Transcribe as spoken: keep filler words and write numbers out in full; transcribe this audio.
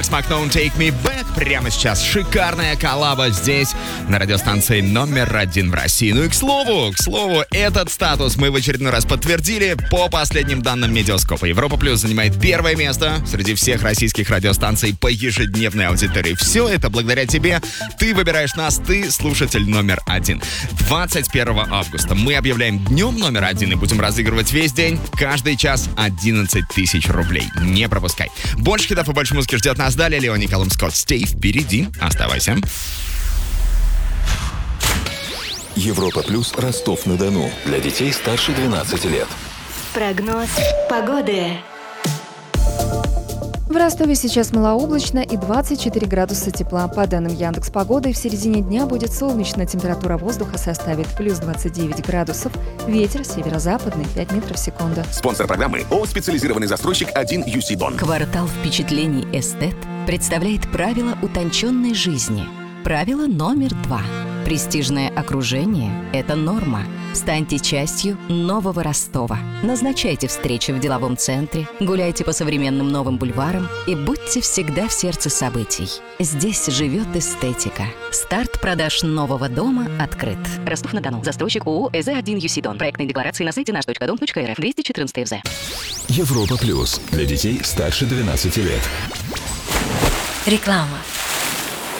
Макноун Take Me Back. Прямо сейчас шикарная коллаба здесь, на радиостанции номер один в России. Ну и к слову, к слову, этот статус мы в очередной раз подтвердили. По последним данным Медиаскопа, Европа Плюс занимает первое место среди всех российских радиостанций по ежедневной аудитории. Все это благодаря тебе. Ты выбираешь нас, ты слушатель номер один. двадцать первого августа мы объявляем днем номер один и будем разыгрывать весь день, каждый час одиннадцать тысяч рублей. Не пропускай. Больше хитов и больше музыки ждет нас далее. Леони Калум Скотт, стей впереди. Оставайся. Европа Плюс, Ростов-на-Дону. Для детей старше двенадцати лет. Прогноз погоды. В Ростове сейчас малооблачно и двадцать четыре градуса тепла. По данным Яндекс.Погоды, в середине дня будет солнечно. Температура воздуха составит плюс двадцать девять градусов. Ветер северо-западный пять метров в секунду. Спонсор программы ООО «Специализированный застройщик один ю си Дон». Квартал впечатлений «Эстет» представляет правила утонченной жизни. Правило номер два. Престижное окружение – это норма. Станьте частью нового Ростова. Назначайте встречи в деловом центре, гуляйте по современным новым бульварам и будьте всегда в сердце событий. Здесь живет эстетика. Старт продаж нового дома открыт. Ростов-на-Дону. Застройщик ООО «ЭЗ один ю си Дон». Проектные декларации на сайте наш точка дом точка эр эф. двести четырнадцать ФЗ. Европа Плюс. Для детей старше двенадцати лет. Реклама.